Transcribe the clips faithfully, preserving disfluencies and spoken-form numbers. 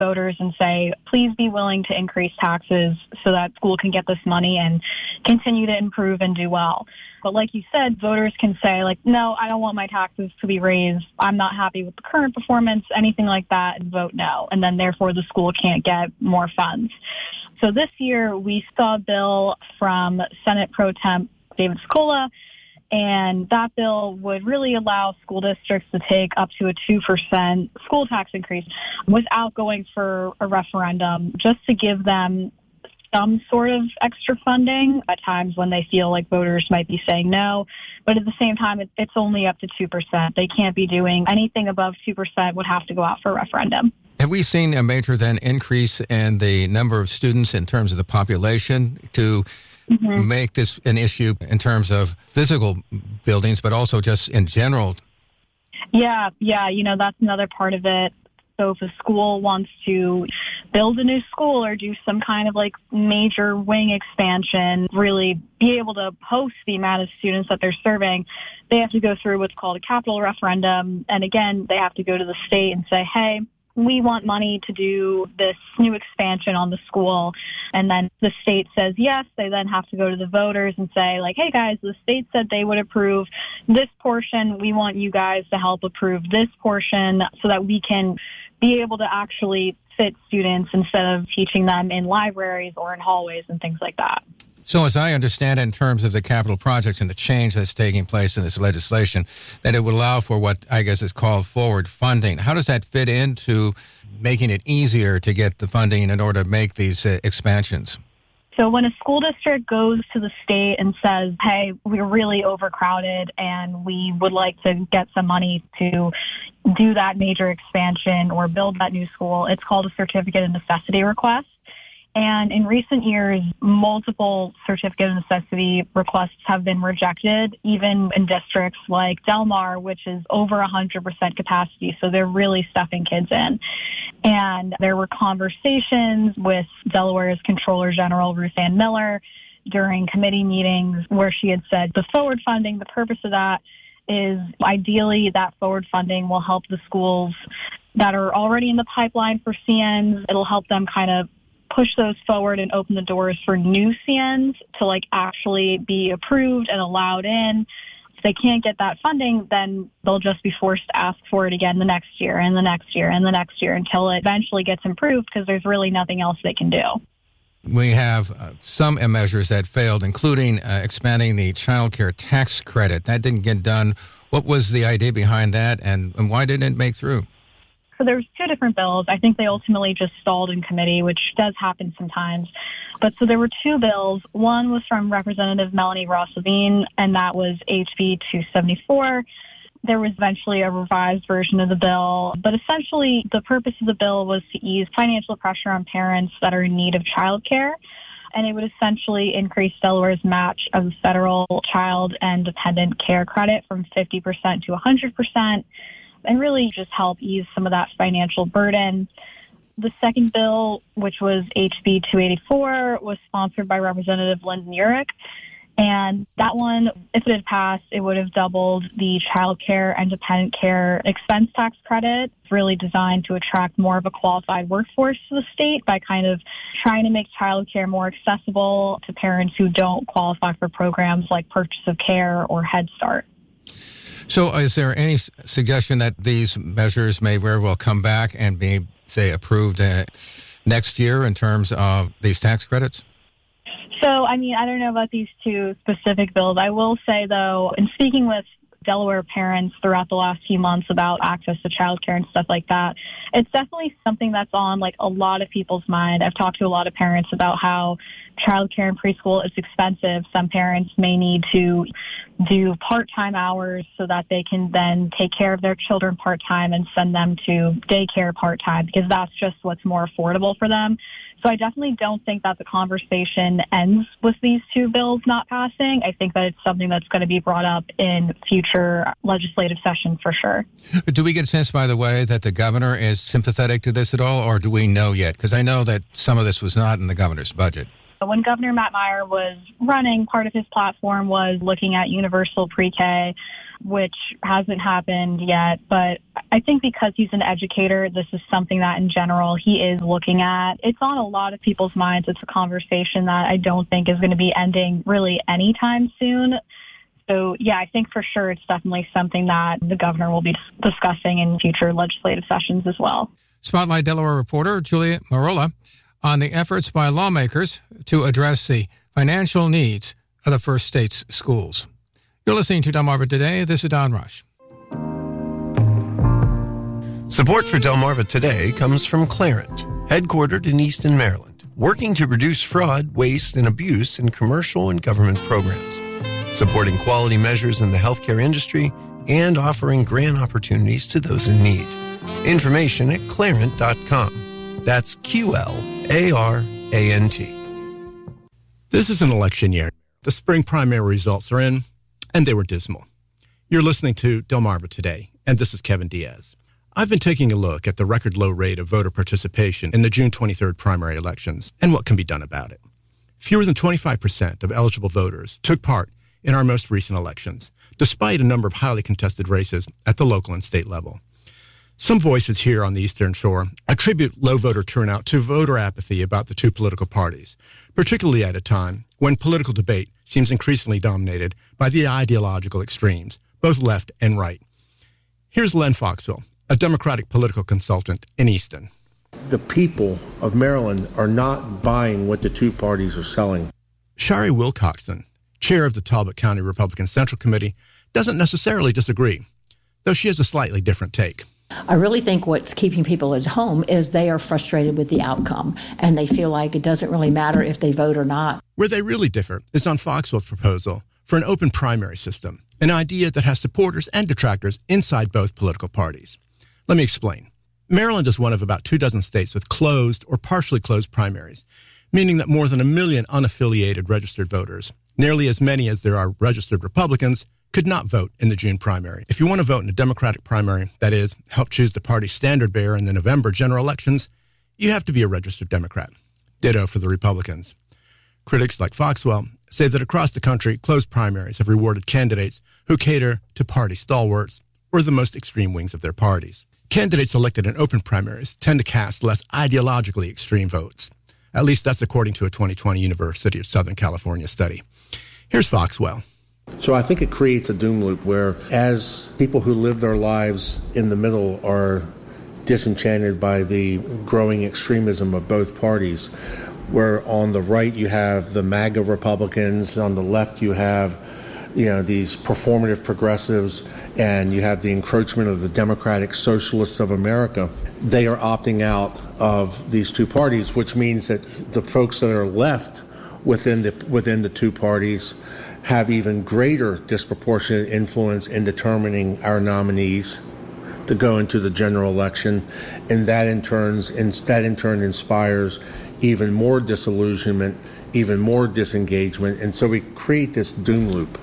voters and say, please be willing to increase taxes so that school can get this money and continue to improve and do well. But like you said, voters can say, like, no, I don't want my taxes to be raised. I'm not happy with the current performance, anything like that, and vote no. And then therefore the school can't get more funds. So this year we saw a bill from Senate Pro Temp David Scola, and that bill would really allow school districts to take up to a two percent school tax increase without going for a referendum, just to give them some sort of extra funding at times when they feel like voters might be saying no. But at the same time, it, it's only up to two percent. They can't be doing anything above two percent would have to go out for a referendum. Have we seen a major then increase in the number of students in terms of the population to Mm-hmm. make this an issue in terms of physical buildings, but also just in general? Yeah, yeah, you know, that's another part of it. So if a school wants to build a new school or do some kind of like major wing expansion, really be able to host the amount of students that they're serving, they have to go through what's called a capital referendum. And again, they have to go to the state and say, hey, we want money to do this new expansion on the school. And then the state says yes. They then have to go to the voters and say, like, hey, guys, the state said they would approve this portion. We want you guys to help approve this portion so that we can be able to actually fit students instead of teaching them in libraries or in hallways and things like that. So as I understand it, in terms of the capital projects and the change that's taking place in this legislation, that it would allow for what I guess is called forward funding. How does that fit into making it easier to get the funding in order to make these uh, expansions? So when a school district goes to the state and says, hey, we're really overcrowded and we would like to get some money to do that major expansion or build that new school, it's called a certificate of necessity request. And in recent years, multiple certificate of necessity requests have been rejected, even in districts like Del Mar, which is over one hundred percent capacity. So they're really stuffing kids in. And there were conversations with Delaware's Comptroller General, Ruth Ann Miller, during committee meetings where she had said the forward funding, the purpose of that is ideally that forward funding will help the schools that are already in the pipeline for C Ns. It'll help them kind of push those forward and open the doors for new C Ns to like actually be approved and allowed in. If they can't get that funding, then they'll just be forced to ask for it again the next year and the next year and the next year until it eventually gets improved because there's really nothing else they can do. We have uh, some measures that failed, including uh, expanding the child care tax credit. That didn't get done. What was the idea behind that, and, and why didn't it make through? So there's two different bills. I think they ultimately just stalled in committee, which does happen sometimes. But so there were two bills. One was from Representative Melanie Ross-Levine, and that was H B two seventy-four. There was eventually a revised version of the bill. But essentially, the purpose of the bill was to ease financial pressure on parents that are in need of child care. And it would essentially increase Delaware's match of the federal child and dependent care credit from fifty percent to one hundred percent. And really just help ease some of that financial burden. The second bill, which was H B two eighty-four, was sponsored by Representative Lyndon Urick. And that one, if it had passed, it would have doubled the child care and dependent care expense tax credit. It's really designed to attract more of a qualified workforce to the state by kind of trying to make child care more accessible to parents who don't qualify for programs like Purchase of Care or Head Start. So is there any suggestion that these measures may very well come back and be, say, approved uh, next year in terms of these tax credits? So, I mean, I don't know about these two specific bills. I will say, though, in speaking with Delaware parents throughout the last few months about access to childcare and stuff like that, it's definitely something that's on like a lot of people's mind. I've talked to a lot of parents about how childcare in preschool is expensive. Some parents may need to do part-time hours so that they can then take care of their children part-time and send them to daycare part-time because that's just what's more affordable for them. So I definitely don't think that the conversation ends with these two bills not passing. I think that it's something that's going to be brought up in future legislative sessions for sure. Do we get a sense, by the way, that the governor is sympathetic to this at all, or do we know yet? Because I know that some of this was not in the governor's budget. But when Governor Matt Meyer was running, part of his platform was looking at universal pre-K, which hasn't happened yet. But I think because he's an educator, this is something that in general he is looking at. It's on a lot of people's minds. It's a conversation that I don't think is going to be ending really anytime soon. So, yeah, I think for sure it's definitely something that the governor will be discussing in future legislative sessions as well. Spotlight Delaware reporter Julia Marola on the efforts by lawmakers to address the financial needs of the First States schools. You're listening to Delmarva Today. This is Don Rush. Support for Delmarva Today comes from Clarent, headquartered in Easton, Maryland, working to reduce fraud, waste, and abuse in commercial and government programs, supporting quality measures in the healthcare industry, and offering grant opportunities to those in need. Information at clarent dot com. That's Q L A R A N T. This is an election year. The spring primary results are in, and they were dismal. You're listening to Delmarva Today, and this is Kevin Diaz. I've been taking a look at the record low rate of voter participation in the June twenty-third primary elections and what can be done about it. Fewer than twenty-five percent of eligible voters took part in our most recent elections, despite a number of highly contested races at the local and state level. Some voices here on the Eastern Shore attribute low voter turnout to voter apathy about the two political parties, particularly at a time when political debate seems increasingly dominated by the ideological extremes, both left and right. Here's Len Foxwell, a Democratic political consultant in Easton. The people of Maryland are not buying what the two parties are selling. Shari Wilcoxon, chair of the Talbot County Republican Central Committee, doesn't necessarily disagree, though she has a slightly different take. I really think what's keeping people at home is they are frustrated with the outcome, and they feel like it doesn't really matter if they vote or not. Where they really differ is on Foxwell's proposal for an open primary system, an idea that has supporters and detractors inside both political parties. Let me explain. Maryland is one of about two dozen states with closed or partially closed primaries, meaning that more than a million unaffiliated registered voters, nearly as many as there are registered Republicans, could not vote in the June primary. If you want to vote in a Democratic primary, that is, help choose the party standard bearer in the November general elections, you have to be a registered Democrat. Ditto for the Republicans. Critics like Foxwell say that across the country, closed primaries have rewarded candidates who cater to party stalwarts or the most extreme wings of their parties. Candidates elected in open primaries tend to cast less ideologically extreme votes. At least that's according to a twenty twenty University of Southern California study. Here's Foxwell. So I think it creates a doom loop where as people who live their lives in the middle are disenchanted by the growing extremism of both parties, where on the right you have the MAGA Republicans, on the left you have, you know, these performative progressives, and you have the encroachment of the Democratic Socialists of America. They are opting out of these two parties, which means that the folks that are left within the within the two parties have even greater disproportionate influence in determining our nominees to go into the general election, and that in turns that in turn inspires even more disillusionment, even more disengagement, and so we create this doom loop.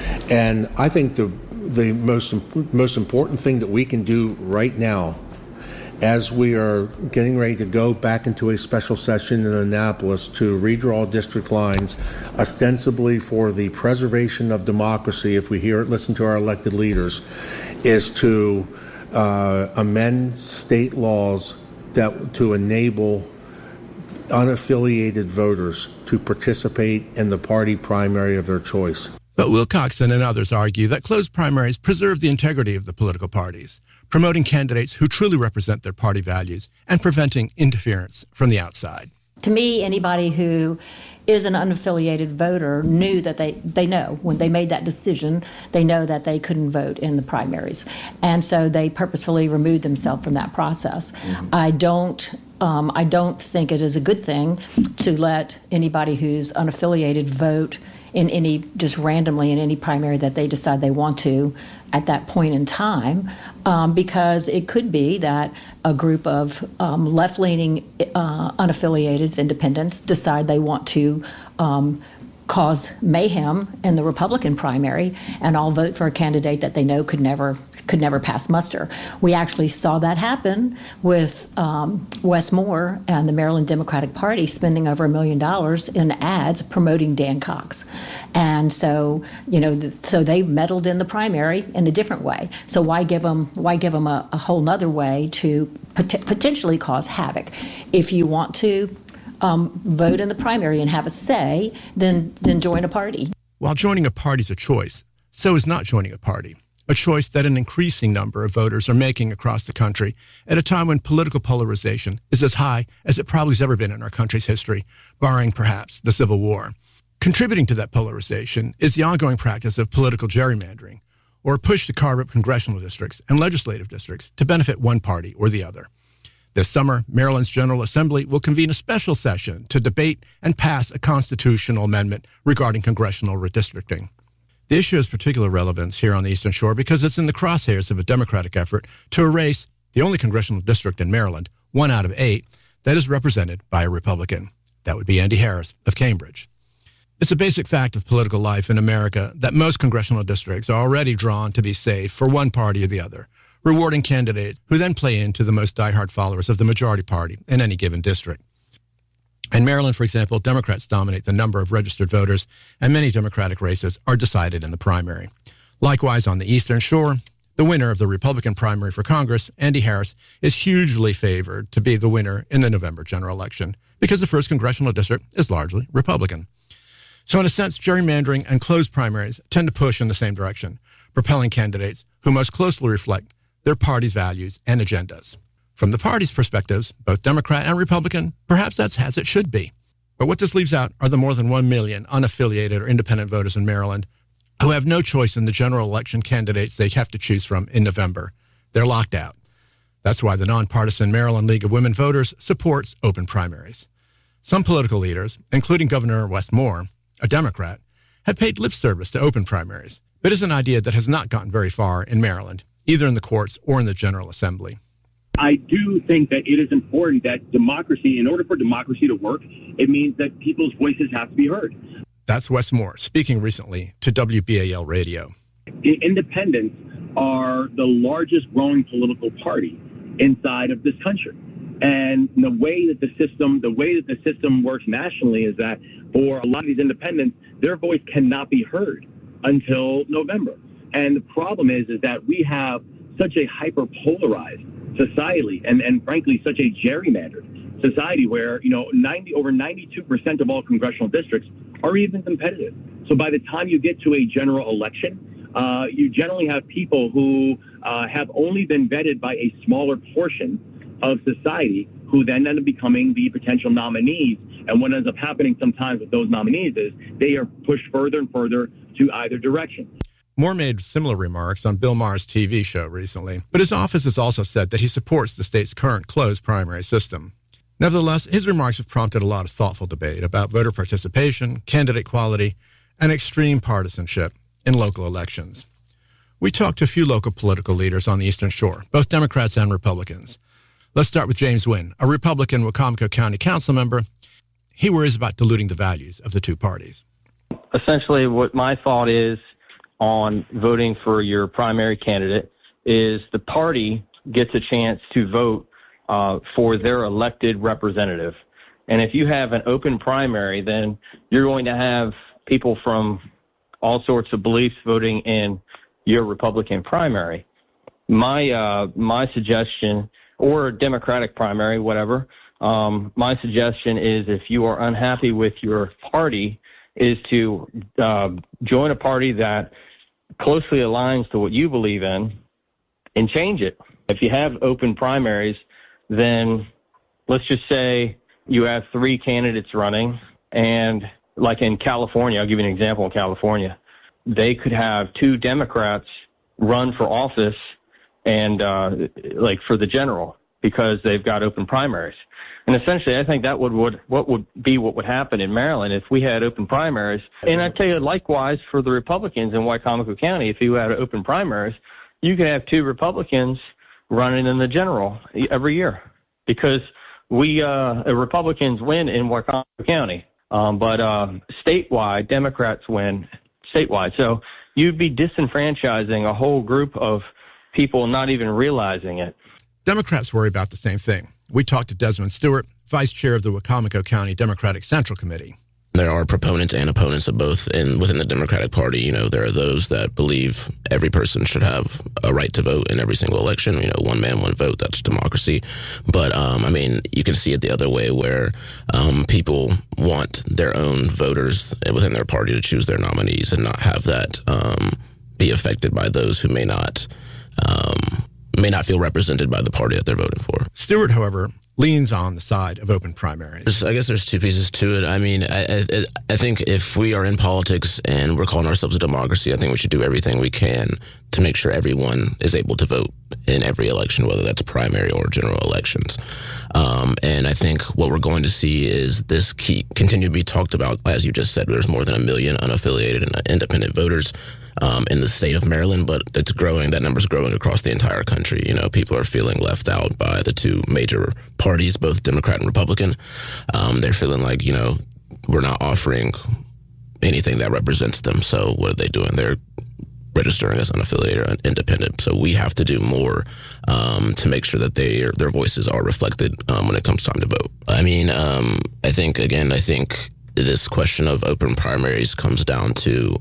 And I think the the most most important thing that we can do right now, as we are getting ready to go back into a special session in Annapolis to redraw district lines, ostensibly for the preservation of democracy, if we hear it, listen to our elected leaders, is to uh, amend state laws that to enable unaffiliated voters to participate in the party primary of their choice. But Wilcoxon and others argue that closed primaries preserve the integrity of the political parties, promoting candidates who truly represent their party values and preventing interference from the outside. To me, anybody who is an unaffiliated voter knew that they, they know when they made that decision, they know that they couldn't vote in the primaries. And so they purposefully removed themselves from that process. Mm-hmm. I don't um, I don't think it is a good thing to let anybody who's unaffiliated vote in any, just randomly in any primary that they decide they want to at that point in time, um, because it could be that a group of um, left-leaning uh, unaffiliated independents decide they want to um, cause mayhem in the Republican primary and all vote for a candidate that they know could never could never pass muster. We actually saw that happen with um, Wes Moore and the Maryland Democratic Party spending over a million dollars in ads promoting Dan Cox. And so, you know, the, so they meddled in the primary in a different way. So why give them, why give them a, a whole nother way to pot- potentially cause havoc? If you want to um, vote in the primary and have a say, then then join a party. While joining a party is a choice, so is not joining a party. A choice that an increasing number of voters are making across the country at a time when political polarization is as high as it probably has ever been in our country's history, barring perhaps the Civil War. Contributing to that polarization is the ongoing practice of political gerrymandering, or a push to carve up congressional districts and legislative districts to benefit one party or the other. This summer, Maryland's General Assembly will convene a special session to debate and pass a constitutional amendment regarding congressional redistricting. The issue has particular relevance here on the Eastern Shore because it's in the crosshairs of a Democratic effort to erase the only congressional district in Maryland, one out of eight, that is represented by a Republican. That would be Andy Harris of Cambridge. It's a basic fact of political life in America that most congressional districts are already drawn to be safe for one party or the other, rewarding candidates who then play into the most diehard followers of the majority party in any given district. In Maryland, for example, Democrats dominate the number of registered voters, and many Democratic races are decided in the primary. Likewise, on the Eastern Shore, the winner of the Republican primary for Congress, Andy Harris, is hugely favored to be the winner in the November general election because the first congressional district is largely Republican. So in a sense, gerrymandering and closed primaries tend to push in the same direction, propelling candidates who most closely reflect their party's values and agendas. From the party's perspectives, both Democrat and Republican, perhaps that's as it should be. But what this leaves out are the more than one million unaffiliated or independent voters in Maryland who have no choice in the general election candidates they have to choose from in November. They're locked out. That's why the nonpartisan Maryland League of Women Voters supports open primaries. Some political leaders, including Governor Wes Moore, a Democrat, have paid lip service to open primaries, but it's an idea that has not gotten very far in Maryland, either in the courts or in the General Assembly. I do think that it is important that democracy, in order for democracy to work, it means that people's voices have to be heard. That's Wes Moore speaking recently to W B A L Radio. Independents are the largest growing political party inside of this country. And the way that the system, the way that the system works nationally is that for a lot of these independents, their voice cannot be heard until November. And the problem is, is that we have such a hyper-polarized society and, and frankly, such a gerrymandered society where, you know, ninety over ninety-two percent of all congressional districts are even competitive. So by the time you get to a general election, uh, you generally have people who uh, have only been vetted by a smaller portion of society who then end up becoming the potential nominees. And what ends up happening sometimes with those nominees is they are pushed further and further to either direction. Moore made similar remarks on Bill Maher's T V show recently, but his office has also said that he supports the state's current closed primary system. Nevertheless, his remarks have prompted a lot of thoughtful debate about voter participation, candidate quality, and extreme partisanship in local elections. We talked to a few local political leaders on the Eastern Shore, both Democrats and Republicans. Let's start with James Wynn, a Republican Wicomico County Council member. He worries about diluting the values of the two parties. Essentially, what my thought is on voting for your primary candidate is the party gets a chance to vote uh, for their elected representative. And if you have an open primary, then you're going to have people from all sorts of beliefs voting in your Republican primary. My uh, my suggestion, or a Democratic primary, whatever, um, my suggestion is if you are unhappy with your party, is to uh, join a party that closely aligns to what you believe in and change it. If you have open primaries, then let's just say you have three candidates running, and like in California, I'll give you an example in California, they could have two Democrats run for office and uh, like for the general because they've got open primaries. And essentially, I think that would, would what would be what would happen in Maryland if we had open primaries. And I tell you, likewise for the Republicans in Wicomico County, if you had open primaries, you could have two Republicans running in the general every year because we uh, Republicans win in Wicomico County. Um, but uh, statewide, Democrats win statewide. So you'd be disenfranchising a whole group of people not even realizing it. Democrats worry about the same thing. We talked to Desmond Stewart, vice chair of the Wicomico County Democratic Central Committee. There are proponents and opponents of both, and within the Democratic Party, you know, there are those that believe every person should have a right to vote in every single election. You know, one man, one vote, that's democracy. But, um, I mean, you can see it the other way where um, people want their own voters within their party to choose their nominees and not have that um, be affected by those who may not um, may not feel represented by the party that they're voting for. Stewart, however, leans on the side of open primaries. I guess there's two pieces to it. I mean, I, I, I think if we are in politics and we're calling ourselves a democracy, I think we should do everything we can to make sure everyone is able to vote in every election, whether that's primary or general elections. Um, and I think what we're going to see is this keep, continue to be talked about. As you just said, there's more than a million unaffiliated and independent voters Um, in the state of Maryland, but it's growing. That number's growing across the entire country. You know, people are feeling left out by the two major parties, both Democrat and Republican. Um, they're feeling like, you know, we're not offering anything that represents them. So what are they doing? They're registering as unaffiliated or independent. So we have to do more um, to make sure that they their voices are reflected um, when it comes time to vote. I mean, um, I think, again, I think this question of open primaries comes down to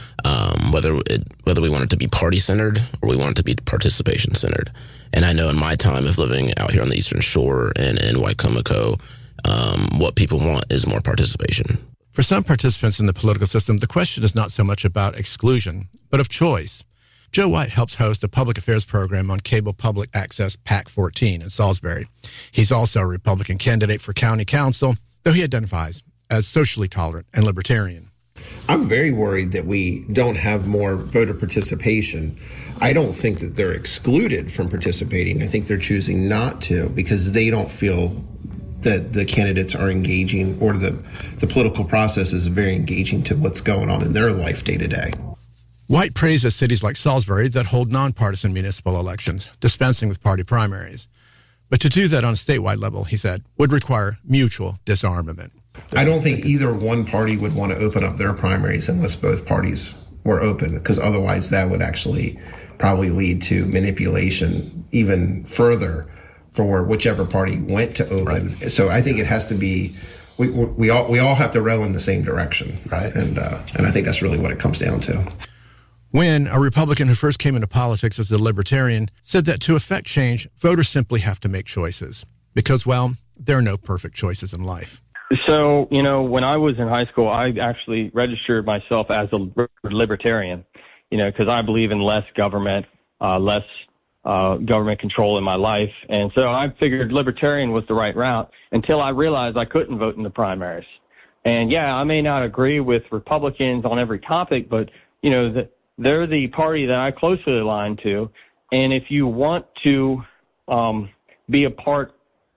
Um, whether it, whether we want it to be party-centered or we want it to be participation-centered. And I know in my time of living out here on the Eastern Shore and in Wicomico, um, what people want is more participation. For some participants in the political system, the question is not so much about exclusion, but of choice. Joe White helps host a public affairs program on cable public access P A C fourteen in Salisbury. He's also a Republican candidate for county council, though he identifies as socially tolerant and libertarian. I'm very worried that we don't have more voter participation. I don't think that they're excluded from participating. I think they're choosing not to because they don't feel that the candidates are engaging or the, the political process is very engaging to what's going on in their life day to day. White praises cities like Salisbury that hold nonpartisan municipal elections, dispensing with party primaries. But to do that on a statewide level, he said, would require mutual disarmament. I don't think either one party would want to open up their primaries unless both parties were open, because otherwise that would actually probably lead to manipulation even further for whichever party went to open. Right. So I think it has to be, we we all we all have to row in the same direction. Right. And uh, and I think that's really what it comes down to. Wynn, a Republican who first came into politics as a libertarian, said that to effect change, voters simply have to make choices because, well, there are no perfect choices in life. So, you know, when I was in high school, I actually registered myself as a libertarian, you know, because I believe in less government, uh, less uh, government control in my life. And so I figured libertarian was the right route until I realized I couldn't vote in the primaries. And, yeah, I may not agree with Republicans on every topic, but, you know, the, they're the party that I closely align to. And if you want to um, be a part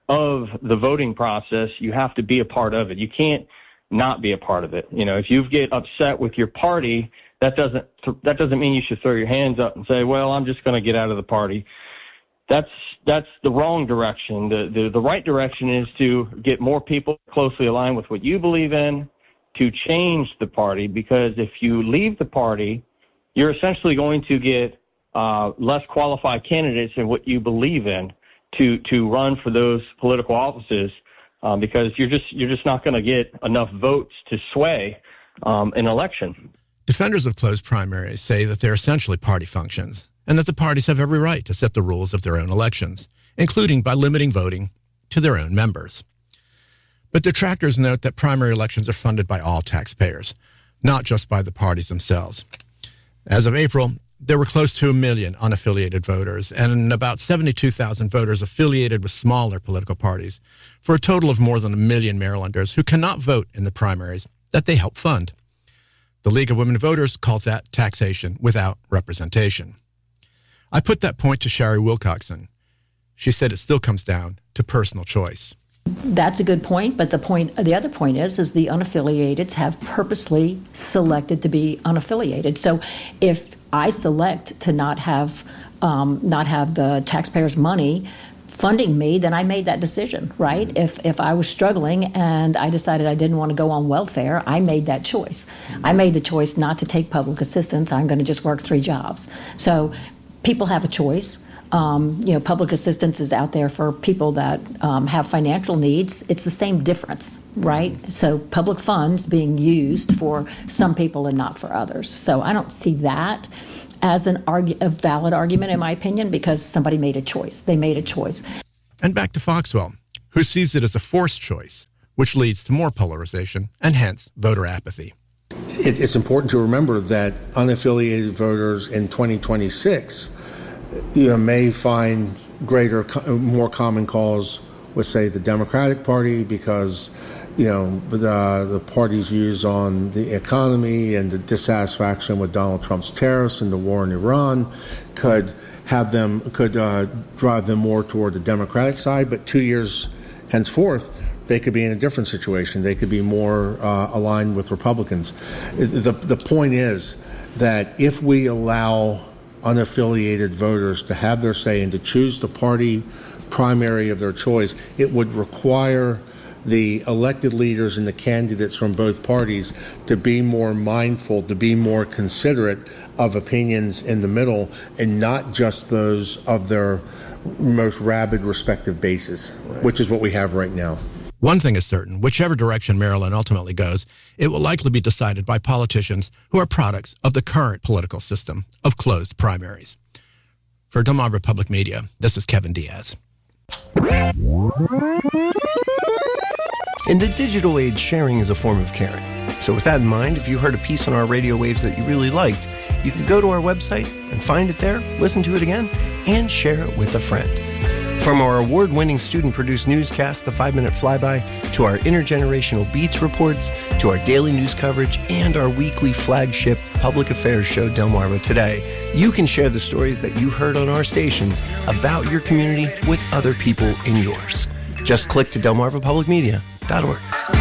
of the voting process, you have to be a part of it. You can't not be a part of it. You know, if you get upset with your party, that doesn't that doesn't mean you should throw your hands up and say, well, I'm just going to get out of the party. That's that's the wrong direction. The, the the right direction is to get more people closely aligned with what you believe in, to change the party, because if you leave the party, you're essentially going to get uh, less qualified candidates in what you believe in to to run for those political offices, um, because you're just you're just not going to get enough votes to sway um, an election. Defenders of closed primaries say that they're essentially party functions and that the parties have every right to set the rules of their own elections, including by limiting voting to their own members. But detractors note that primary elections are funded by all taxpayers, not just by the parties themselves. As of April, there were close to a million unaffiliated voters and about seventy-two thousand voters affiliated with smaller political parties, for a total of more than a million Marylanders who cannot vote in the primaries that they help fund. The League of Women Voters calls that taxation without representation. I put that point to Shari Wilcoxon. She said it still comes down to personal choice. That's a good point, but the point, the other point is, is the unaffiliateds have purposely selected to be unaffiliated. So if I select to not have, um, not have the taxpayers' money funding me, then I made that decision, right? If if I was struggling and I decided I didn't want to go on welfare, I made that choice. I made the choice not to take public assistance. I'm going to just work three jobs. So people have a choice. Um, you know, public assistance is out there for people that um, have financial needs. It's the same difference, right? So public funds being used for some people and not for others. So I don't see that as an argu- a valid argument, in my opinion, because somebody made a choice. They made a choice. And back to Foxwell, who sees it as a forced choice, which leads to more polarization and hence voter apathy. It, it's important to remember that unaffiliated voters in twenty twenty-six, you know, may find greater, more common cause with, say, the Democratic Party because, you know, the, the party's views on the economy and the dissatisfaction with Donald Trump's tariffs and the war in Iran could have them, could uh, drive them more toward the Democratic side. But two years henceforth, they could be in a different situation. They could be more uh, aligned with Republicans. The, the point is that if we allow unaffiliated voters to have their say and to choose the party primary of their choice, it would require the elected leaders and the candidates from both parties to be more mindful, to be more considerate of opinions in the middle and not just those of their most rabid respective bases, which is what we have right now. One thing is certain, whichever direction Maryland ultimately goes, it will likely be decided by politicians who are products of the current political system of closed primaries. For Delmarva Public Media, this is Kevin Diaz. In the digital age, sharing is a form of caring. So with that in mind, if you heard a piece on our radio waves that you really liked, you could go to our website and find it there, listen to it again, and share it with a friend. From our award-winning student-produced newscast, The Five-Minute Flyby, to our intergenerational Beats reports, to our daily news coverage, and our weekly flagship public affairs show, Delmarva Today, you can share the stories that you heard on our stations about your community with other people in yours. Just click to delmarva public media dot org.